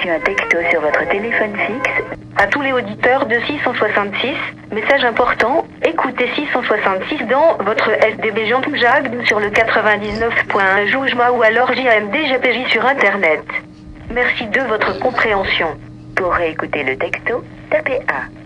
reçu un texto sur votre téléphone fixe. À tous les auditeurs de 666, message important, écoutez 666 dans votre SDB Jean Jacques sur le 99.1 Joujma ou alors JMDGPJ sur Internet. Merci de votre compréhension. Pour réécouter le texto, tapez 1.